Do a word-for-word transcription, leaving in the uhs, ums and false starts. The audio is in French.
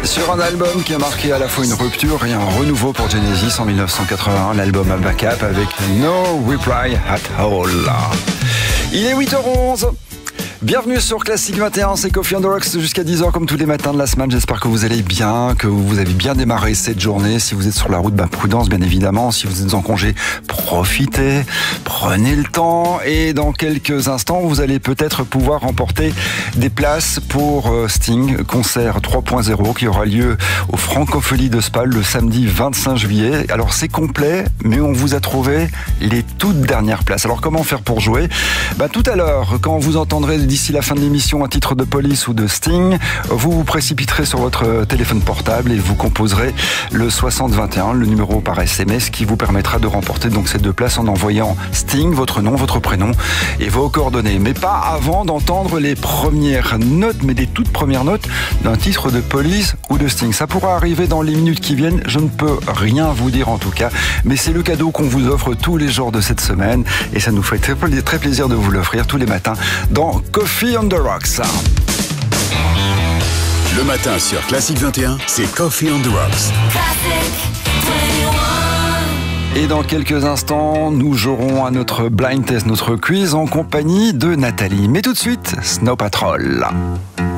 Sur un album qui a marqué à la fois une rupture et un renouveau pour Genesis en mille neuf cent quatre-vingt-un, l'album A Backup avec No Reply at All. Il est huit heures onze. Bienvenue sur Classique vingt et un, c'est Coffee on the Rocks jusqu'à dix heures comme tous les matins de la semaine. J'espère que vous allez bien, que vous avez bien démarré cette journée. Si vous êtes sur la route, bah, prudence bien évidemment. Si vous êtes en congé, profitez, prenez le temps. Et dans quelques instants, vous allez peut-être pouvoir remporter des places pour Sting, concert trois point zéro qui aura lieu au Francophonie de Spal le samedi vingt-cinq juillet. Alors c'est complet, mais on vous a trouvé les toutes dernières places. Alors comment faire pour jouer ? Bah, tout à l'heure, quand vous entendrez d'ici la fin de l'émission un titre de Police ou de Sting, vous vous précipiterez sur votre téléphone portable et vous composerez le soixante vingt et un, le numéro par S M S qui vous permettra de remporter donc ces deux places en envoyant Sting, votre nom, votre prénom et vos coordonnées. Mais pas avant d'entendre les premières notes, mais des toutes premières notes d'un titre de Police ou de Sting. Ça pourra arriver dans les minutes qui viennent, je ne peux rien vous dire en tout cas, mais c'est le cadeau qu'on vous offre tous les jours de cette semaine et ça nous fait très, très plaisir de vous l'offrir tous les matins dans Coffee on the Rocks. Le matin sur Classique vingt et un, c'est Coffee on the Rocks. Et dans quelques instants, nous jouerons à notre blind test, notre quiz en compagnie de Nathalie. Mais tout de suite, Snow Patrol.